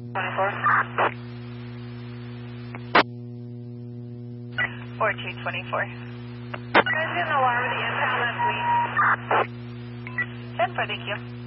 24. 4224. There's an alarm with the impound last week. 10 for, thank you.